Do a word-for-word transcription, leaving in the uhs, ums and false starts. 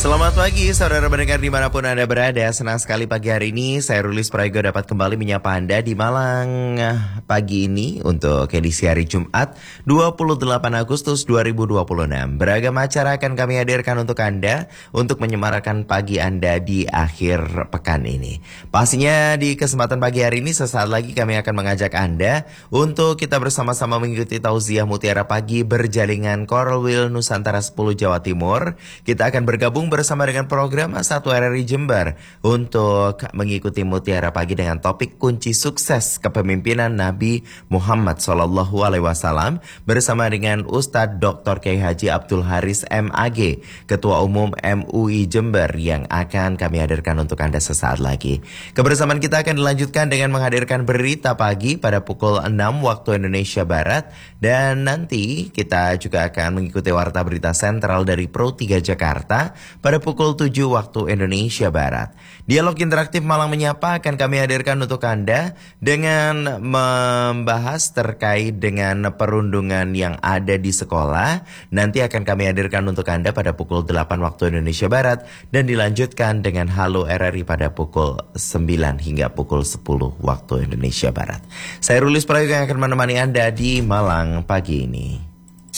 Selamat pagi saudara pendengar dimanapun Anda berada. Senang sekali pagi hari ini saya Rulis Prayogo dapat kembali menyapa Anda di Malang pagi ini untuk edisi hari Jumat dua puluh delapan Agustus dua ribu dua puluh enam. Beragam acara akan kami hadirkan untuk Anda untuk menyemarakan pagi Anda di akhir pekan ini. Pastinya di kesempatan pagi hari ini sesaat lagi kami akan mengajak Anda untuk kita bersama-sama mengikuti tauziah mutiara pagi berjaringan Coral Wheel Nusantara sepuluh Jawa Timur. Kita akan bergabung bersama dengan program satu R R I Jember untuk mengikuti Mutiara Pagi dengan topik kunci sukses kepemimpinan Nabi Muhammad Sallallahu Alaihi Wasallam bersama dengan Ustadz Doktor Kiai Haji Abdul Haris M A G, Ketua Umum M U I Jember yang akan kami hadirkan untuk Anda sesaat lagi. Kebersamaan kita akan dilanjutkan dengan menghadirkan berita pagi pada pukul enam waktu Indonesia Barat dan nanti kita juga akan mengikuti warta berita sentral dari Pro tiga Jakarta pada pukul tujuh waktu Indonesia Barat. Dialog interaktif Malang Menyapa akan kami hadirkan untuk Anda dengan membahas terkait dengan perundungan yang ada di sekolah. Nanti akan kami hadirkan untuk Anda pada pukul delapan waktu Indonesia Barat dan dilanjutkan dengan Halo R R I pada pukul sembilan hingga pukul sepuluh waktu Indonesia Barat. Saya Rulis Prayogo yang akan menemani Anda di Malang pagi ini.